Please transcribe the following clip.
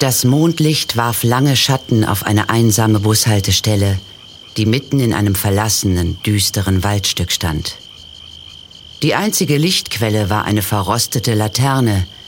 Das Mondlicht warf lange Schatten auf eine einsame Bushaltestelle, die mitten in einem verlassenen, düsteren Waldstück stand. Die einzige Lichtquelle war eine verrostete Laterne,